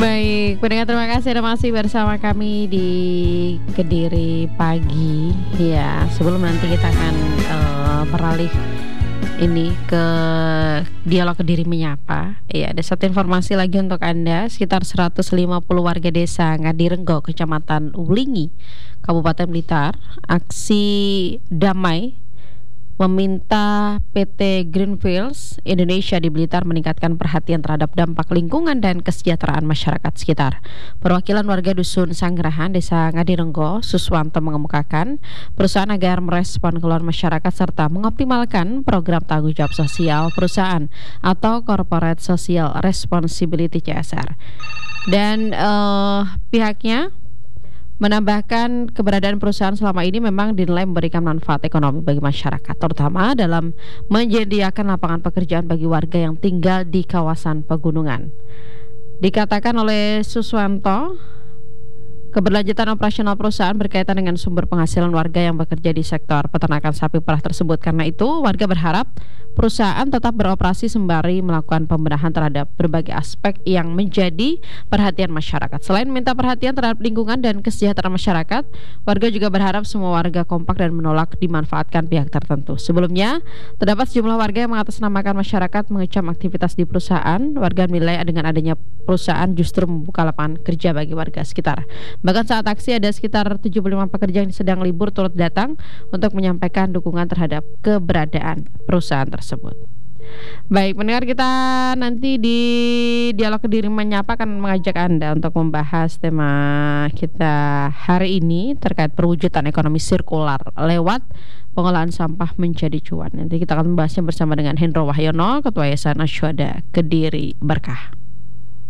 Baik, pendengar terima kasih Anda masih bersama kami di Kediri Pagi. Ya, sebelum nanti kita akan beralih ini ke dialog Kediri Menyapa. Ya, ada satu informasi lagi untuk Anda. Sekitar 150 warga desa Ngadirenggo, Kecamatan Ulingi, Kabupaten Blitar, aksi damai meminta PT Greenfields Indonesia di Blitar meningkatkan perhatian terhadap dampak lingkungan dan kesejahteraan masyarakat sekitar. Perwakilan warga Dusun Sanggerahan, Desa Ngadirenggo, Suswanto mengemukakan perusahaan agar merespon keluhan masyarakat serta mengoptimalkan program tanggung jawab sosial perusahaan atau Corporate Social Responsibility CSR. Dan pihaknya menambahkan keberadaan perusahaan selama ini memang dinilai memberikan manfaat ekonomi bagi masyarakat, terutama dalam menyediakan lapangan pekerjaan bagi warga yang tinggal di kawasan pegunungan. Dikatakan oleh Suswanto, keberlanjutan operasional perusahaan berkaitan dengan sumber penghasilan warga yang bekerja di sektor peternakan sapi perah tersebut. Karena itu, warga berharap perusahaan tetap beroperasi sembari melakukan pembenahan terhadap berbagai aspek yang menjadi perhatian masyarakat. Selain minta perhatian terhadap lingkungan dan kesejahteraan masyarakat, warga juga berharap semua warga kompak dan menolak dimanfaatkan pihak tertentu. Sebelumnya, terdapat sejumlah warga yang mengatasnamakan masyarakat mengecam aktivitas di perusahaan. Warga menilai dengan adanya perusahaan justru membuka lapangan kerja bagi warga sekitar. Bahkan saat aksi ada sekitar 75 pekerja yang sedang libur turut datang untuk menyampaikan dukungan terhadap keberadaan perusahaan tersebut. Baik, pendengar, kita nanti di Dialog Kediri Menyapa akan mengajak Anda untuk membahas tema kita hari ini terkait perwujudan ekonomi sirkular lewat pengolahan sampah menjadi cuan. Nanti kita akan membahasnya bersama dengan Hendro Wahyono, Ketua Yayasan Asyhada Kediri Berkah.